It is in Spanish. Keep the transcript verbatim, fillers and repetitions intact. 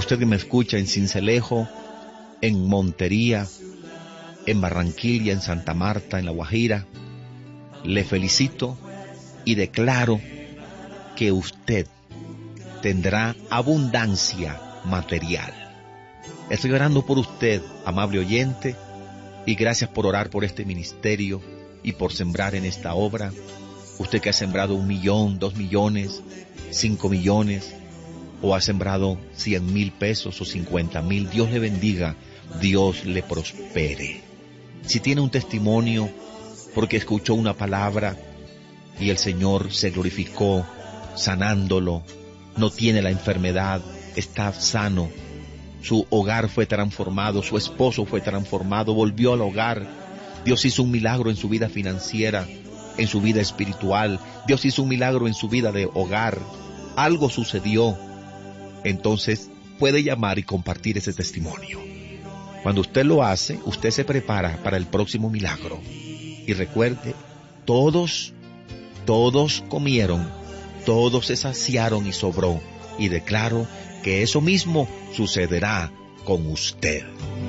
usted que me escucha en Sincelejo, en Montería, en Barranquilla, en Santa Marta, en La Guajira, le felicito y declaro que usted tendrá abundancia material. Estoy orando por usted, amable oyente, y gracias por orar por este ministerio y por sembrar en esta obra. Usted que ha sembrado un millón, dos millones, cinco millones, o ha sembrado cien mil pesos o cincuenta mil, Dios le bendiga, Dios le prospere. Si tiene un testimonio porque escuchó una palabra y el Señor se glorificó sanándolo, no tiene la enfermedad, está sano, su hogar fue transformado, su esposo fue transformado, volvió al hogar, Dios hizo un milagro en su vida financiera, en su vida espiritual, Dios hizo un milagro en su vida de hogar, algo sucedió, entonces puede llamar y compartir ese testimonio. Cuando usted lo hace, usted se prepara para el próximo milagro. Y recuerde, todos, todos comieron, todos se saciaron y sobró. Y declaro que eso mismo sucederá con usted.